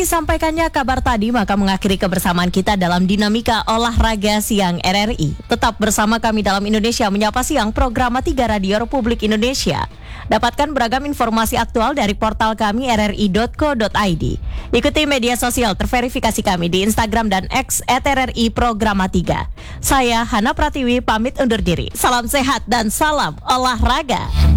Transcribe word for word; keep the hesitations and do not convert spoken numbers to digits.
disampaikannya kabar tadi, maka mengakhiri kebersamaan kita dalam Dinamika Olahraga Siang R R I. Tetap bersama kami dalam Indonesia Menyapa Siang, program tiga Radio Republik Indonesia. Dapatkan beragam informasi aktual dari portal kami r r i dot co dot i d. Ikuti media sosial terverifikasi kami di Instagram dan X at R R I Programa tiga. Saya Hana Pratiwi pamit undur diri. Salam sehat dan salam olahraga.